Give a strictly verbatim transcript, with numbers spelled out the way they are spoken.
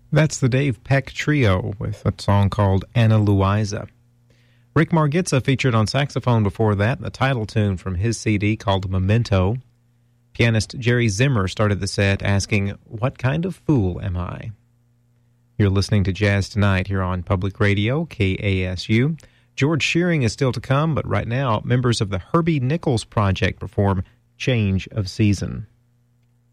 That's the Dave Peck Trio with a song called Ana Luisa. Rick Margitza featured on saxophone before that, the title tune from his C D called Memento. Pianist Jerry Zimmer started the set asking, "What kind of fool am I?" You're listening to Jazz Tonight here on Public Radio, K A S U. George Shearing is still to come, but right now, members of the Herbie Nichols Project perform Change of Season.